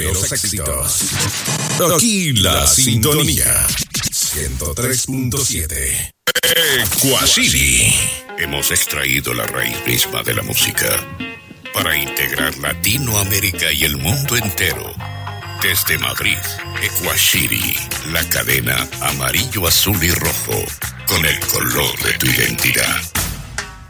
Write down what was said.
de los éxitos. Aquí la sintonía 103.7. Equacity. Hemos extraído la raíz misma de la música para integrar Latinoamérica y el mundo entero. Desde Madrid, Equacity, la cadena amarillo, azul y rojo, con el color de tu identidad.